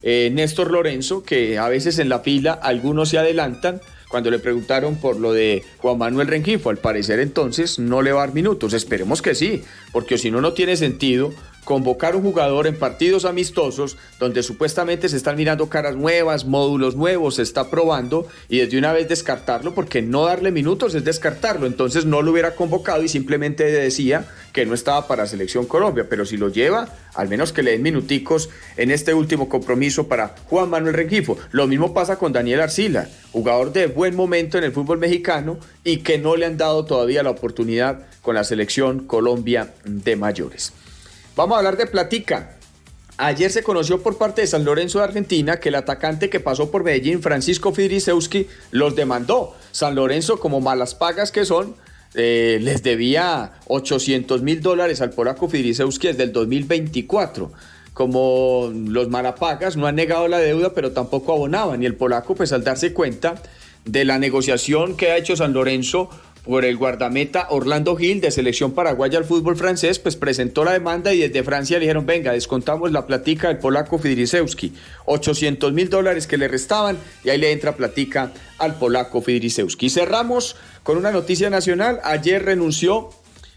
Néstor Lorenzo, que a veces en la fila algunos se adelantan. Cuando le preguntaron por lo de Juan Manuel Rengifo, al parecer entonces no le va a dar minutos. Esperemos que sí, porque si no, no tiene sentido convocar un jugador en partidos amistosos donde supuestamente se están mirando caras nuevas, módulos nuevos, se está probando y desde una vez descartarlo, porque no darle minutos es descartarlo. Entonces no lo hubiera convocado y simplemente decía que no estaba para Selección Colombia, pero si lo lleva, al menos que le den minuticos en este último compromiso para Juan Manuel Rengifo. Lo mismo pasa con Daniel Arcila, jugador de buen momento en el fútbol mexicano y que no le han dado todavía la oportunidad con la Selección Colombia de mayores. Vamos a hablar de platica. Ayer se conoció por parte de San Lorenzo de Argentina que el atacante que pasó por Medellín, Francisco Fidrisewski, los demandó. San Lorenzo, como malas pagas que son, les debía $800,000 al polaco Fidrisewski desde el 2024. Como los malapagas no han negado la deuda, pero tampoco abonaban. Y el polaco, pues al darse cuenta de la negociación que ha hecho San Lorenzo por el guardameta Orlando Gil de selección paraguaya al fútbol francés, pues presentó la demanda y desde Francia le dijeron, venga, descontamos la platica del polaco Fidrisewski, $800,000 que le restaban y ahí le entra platica al polaco Fidrisewski. Cerramos con una noticia nacional. Ayer renunció,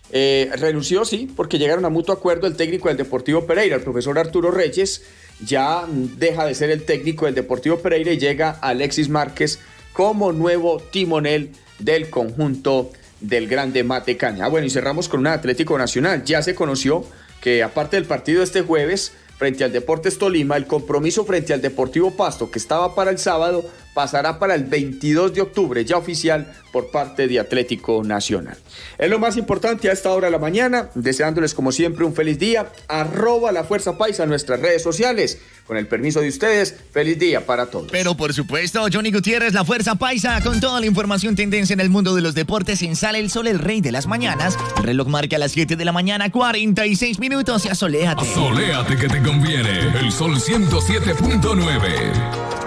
sí, porque llegaron a mutuo acuerdo el técnico del Deportivo Pereira, el profesor Arturo Reyes, ya deja de ser el técnico del Deportivo Pereira y llega Alexis Márquez como nuevo timonel del conjunto del Grande Matecaña. Bueno, y cerramos con un Atlético Nacional. Ya se conoció que aparte del partido de este jueves frente al Deportes Tolima, el compromiso frente al Deportivo Pasto, que estaba para el sábado, pasará para el 22 de octubre, ya oficial por parte de Atlético Nacional. Es lo más importante a esta hora de la mañana, deseándoles como siempre un feliz día. @LaFuerzaPaisa en nuestras redes sociales. Con el permiso de ustedes, feliz día para todos. Pero por supuesto, Johnny Gutiérrez, la Fuerza Paisa, con toda la información tendencia en el mundo de los deportes en Sale el Sol, el rey de las mañanas. El reloj marca a las 7 de la mañana, 46 minutos y asoléate. Asoléate que te conviene. El Sol 107.9.